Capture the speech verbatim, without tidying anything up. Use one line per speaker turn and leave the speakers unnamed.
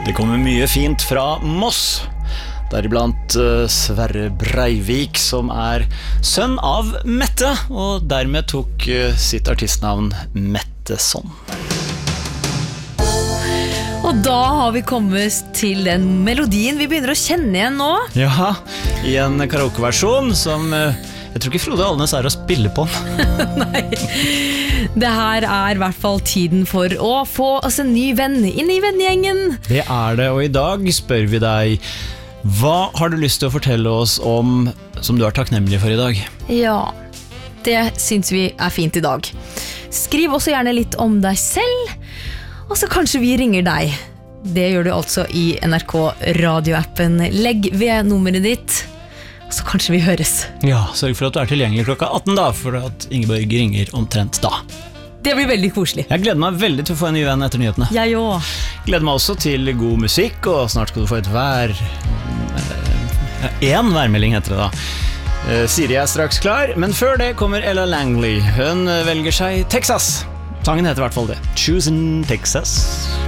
Det kommer mye fint fra Moss. Deriblant uh, Sverre Breivik, som er sønn av Mette, og dermed tok uh, sitt artistnavn Metteson.
Og da har vi kommet til den melodien vi begynner å kjenne igjen nå.
Ja, i en karaokeversjon som uh, jeg tror ikke Frode Alnes er å spille på.
Nei, det her er i hvert fall tiden for å få oss en ny venn inn i vennegjengen.
Det er det, og i dag spør vi deg, hva har du lyst til å fortelle oss om som du er takknemlig for i dag?
Ja, det synes vi er fint i dag. Skriv også gjerne litt om deg selv, og så kanskje vi ringer deg. Det gjør du altså i N R K radioappen. Legg ved nummeret ditt, og så kanskje vi høres.
Ja, sørg for at du er tilgjengelig klokka atten da, for at Ingeborg ringer omtrent da.
Det blir veldig koselig.
Jeg gleder meg veldig til å få en ny venn etter nyhetene.
Jeg også.
Gleder meg også til god musikk, og snart skal du få et vær... En værmelding heter det da. Siri er straks klar, men før det kommer Ella Langley. Hun velger seg Texas. Sangen heter i hvert fall det. Choosing Texas.